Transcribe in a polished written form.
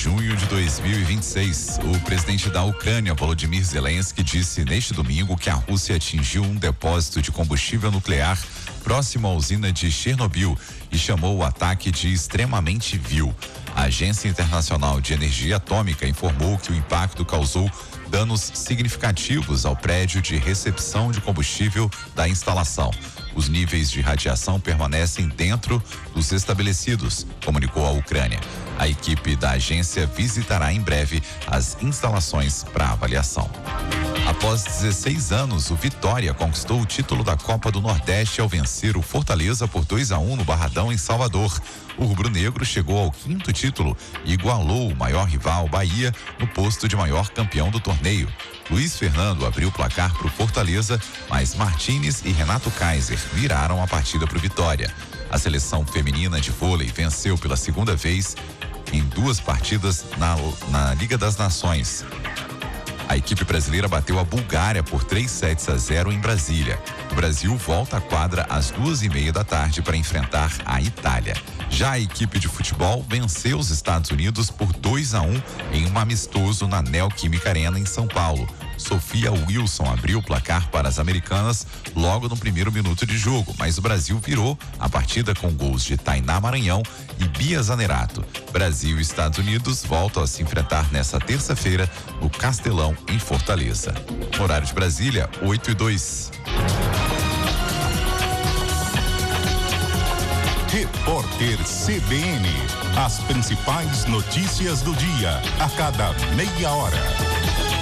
junho de 2026. O presidente da Ucrânia, Volodymyr Zelensky, disse neste domingo que a Rússia atingiu um depósito de combustível nuclear próximo à usina de Chernobyl e chamou o ataque de extremamente vil. A Agência Internacional de Energia Atômica informou que o impacto causou danos significativos ao prédio de recepção de combustível da instalação. Os níveis de radiação permanecem dentro dos estabelecidos, comunicou a Ucrânia. A equipe da agência visitará em breve as instalações para avaliação. Após 16 anos, o Vitória conquistou o título da Copa do Nordeste ao vencer o Fortaleza por 2-1 no Barradão, em Salvador. O rubro-negro chegou ao 5º título e igualou o maior rival, Bahia, no posto de maior campeão do torneio. Luiz Fernando abriu o placar para o Fortaleza, mas Martínez e Renato Kaiser viraram a partida para o Vitória. A seleção feminina de vôlei venceu pela segunda vez em 2 partidas na Liga das Nações. A equipe brasileira bateu a Bulgária por 3-0 em Brasília. O Brasil volta à quadra às 2:30 da tarde para enfrentar a Itália. Já a equipe de futebol venceu os Estados Unidos por 2-1 em um amistoso na Neoquímica Arena, em São Paulo. Sofia Wilson abriu o placar para as americanas logo no primeiro minuto de jogo, mas o Brasil virou a partida com gols de Tainá Maranhão e Bia Zanerato. Brasil e Estados Unidos voltam a se enfrentar nesta terça-feira no Castelão, em Fortaleza. Horário de Brasília, 8:02. Repórter CBN. As principais notícias do dia, a cada meia hora.